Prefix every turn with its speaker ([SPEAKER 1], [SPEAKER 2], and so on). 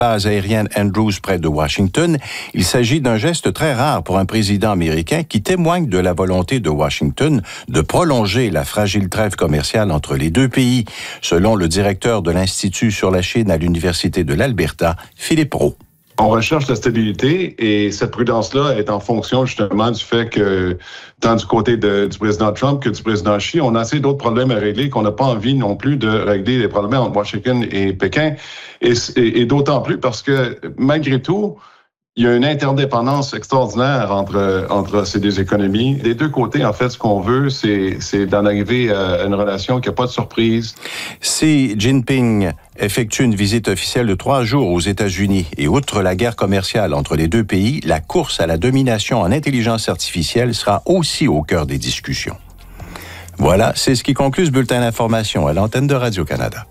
[SPEAKER 1] base aérienne Andrews près de Washington. Il s'agit d'un geste très rare pour un président américain qui témoigne de la volonté de Washington de prolonger la fragile trêve commerciale entre les deux pays, selon le directeur de l'Institut sur la Chine à l'Université de l'Alberta, Philippe Roux.
[SPEAKER 2] On recherche la stabilité et cette prudence-là est en fonction justement du fait que, tant du côté du président Trump que du président Xi, on a assez d'autres problèmes à régler qu'on n'a pas envie non plus de régler les problèmes entre Washington et Pékin. Et d'autant plus parce que, malgré tout, il y a une interdépendance extraordinaire entre ces deux économies. Des deux côtés, en fait, ce qu'on veut, c'est d'en arriver à une relation qui n'a pas de surprise.
[SPEAKER 1] Xi Jinping effectue une visite officielle de 3 jours aux États-Unis. Et outre la guerre commerciale entre les deux pays, la course à la domination en intelligence artificielle sera aussi au cœur des discussions. Voilà, c'est ce qui conclut ce bulletin d'information à l'antenne de Radio-Canada.